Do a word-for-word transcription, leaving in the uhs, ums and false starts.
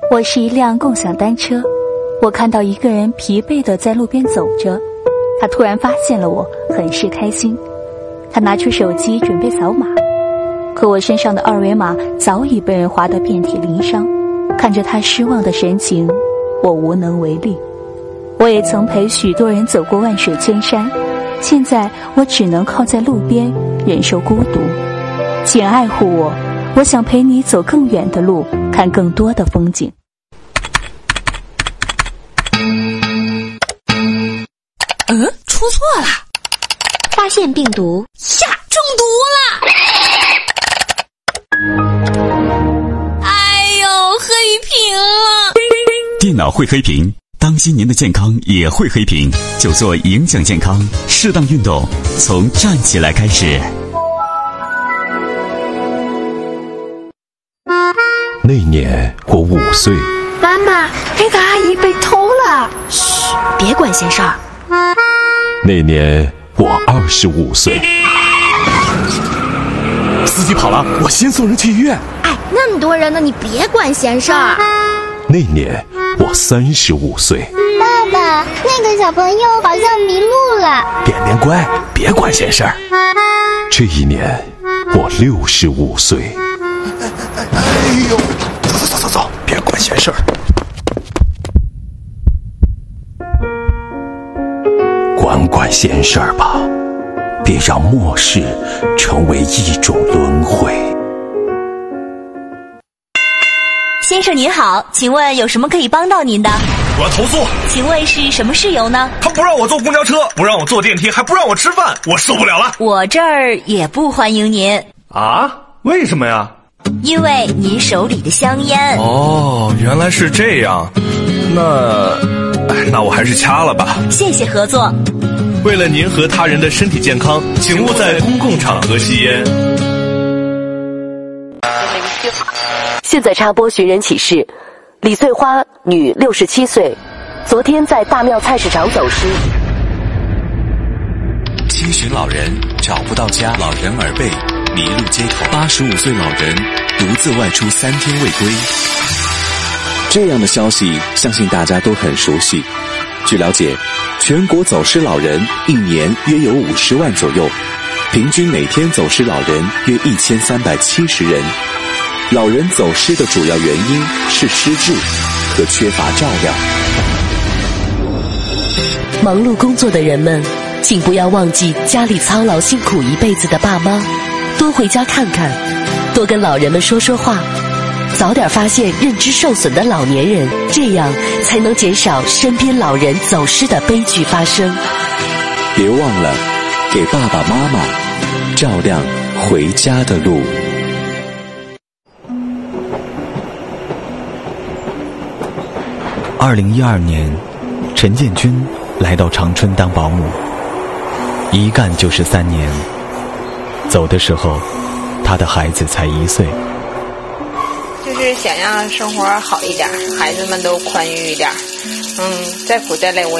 我是一辆共享单车，我看到一个人疲惫地在路边走着，他突然发现了我，很是开心。他拿出手机准备扫码，可我身上的二维码早已被人划得遍体鳞伤。看着他失望的神情，我无能为力。我也曾陪许多人走过万水千山，现在我只能靠在路边忍受孤独。请爱护我，我想陪你走更远的路，看更多的风景。 嗯，出错了， 发现病毒呀，中毒了！哎呦，黑屏了！ 电脑会黑屏，当心您的健康也会黑屏，就做影响健康，适当运动，从站起来开始。 那年我五岁， 妈妈，那个阿姨被偷了。嘘，别管闲事儿。 那年我二十五岁， 司机跑了，我先送人去医院。 哎，那么多人呢，你别管闲事儿。 那年我三十五岁， 爸爸，那个小朋友好像迷路了。 点点乖，别管闲事儿。 这一年我六十五岁。 哎呦，走走走走走，别管闲事儿。 管管闲事儿吧，别让末世成为一种轮回。 先生您好，请问有什么可以帮到您的？ 我要投诉。 请问是什么事由呢？ 他不让我坐公交车，不让我坐电梯，还不让我吃饭，我受不了了。 我这儿也不欢迎您。 啊？为什么呀？ 因为您手里的香烟。 哦，原来是这样。那那我还是掐了吧。 谢谢合作。 为了您和他人的身体健康，请勿在公共场合吸烟。 现在插播寻人启事：李翠花，女，六十七岁，昨天在大庙菜市场走失。 七旬老人找不到家，老人耳背，迷路街头。八十五岁老人独自外出三天未归。 这样的消息，相信大家都很熟悉。据了解，全国走失老人一年约有五十万左右，平均每天走失老人约一千三百七十人。老人走失的主要原因是失智和缺乏照料。 忙碌工作的人们，请不要忘记家里操劳辛苦一辈子的爸妈，多回家看看，多跟老人们说说话，早点发现认知受损的老年人，这样才能减少身边老人走失的悲剧发生。 别忘了给爸爸妈妈照亮回家的路。 二零一二年，陈建军来到长春当保姆，一干就是三年。走的时候，他的孩子才一岁。 就是想让生活好一点，孩子们都宽裕一点。嗯，再苦再累我